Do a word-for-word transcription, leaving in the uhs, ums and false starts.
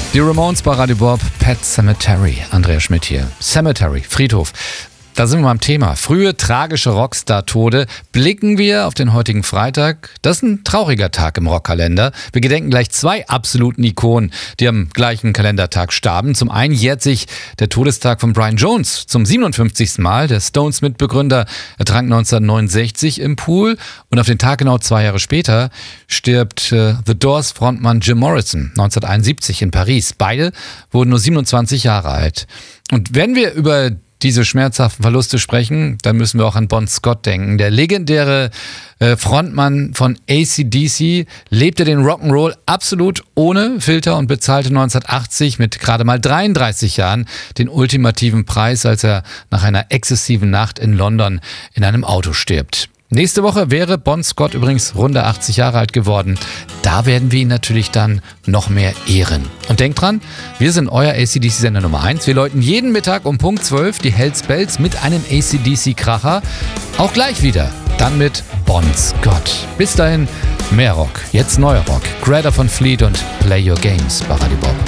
Die Ramones bei Radio Bob, Pet Sematary. Andreas Schmidt hier. Cemetery, Friedhof. Da sind wir beim Thema. Frühe tragische Rockstar-Tode. Blicken wir auf den heutigen Freitag. Das ist ein trauriger Tag im Rockkalender. Wir gedenken gleich zwei absoluten Ikonen, die am gleichen Kalendertag starben. Zum einen jährt sich der Todestag von Brian Jones zum siebenundfünfzigsten Mal. Der Stones-Mitbegründer ertrank neunzehnhundertneunundsechzig im Pool. Und auf den Tag genau zwei Jahre später stirbt äh, The Doors-Frontmann Jim Morrison neunzehnhunderteinundsiebzig in Paris. Beide wurden nur siebenundzwanzig Jahre alt. Und wenn wir über diese schmerzhaften Verluste sprechen, dann müssen wir auch an Bon Scott denken. Der legendäre äh, Frontmann von A C D C lebte den Rock'n'Roll absolut ohne Filter und bezahlte neunzehnhundertachtzig mit gerade mal dreiunddreißig Jahren den ultimativen Preis, als er nach einer exzessiven Nacht in London in einem Auto stirbt. Nächste Woche wäre Bon Scott übrigens runde achtzig Jahre alt geworden. Da werden wir ihn natürlich dann noch mehr ehren. Und denkt dran, wir sind euer A C D C-Sender Nummer eins. Wir läuten jeden Mittag um Punkt zwölf die Hells Bells mit einem A C D C-Kracher. Auch gleich wieder, dann mit Bon Scott. Bis dahin, mehr Rock, jetzt neuer Rock. Greta von Fleet und Play Your Games bei Radio Bob.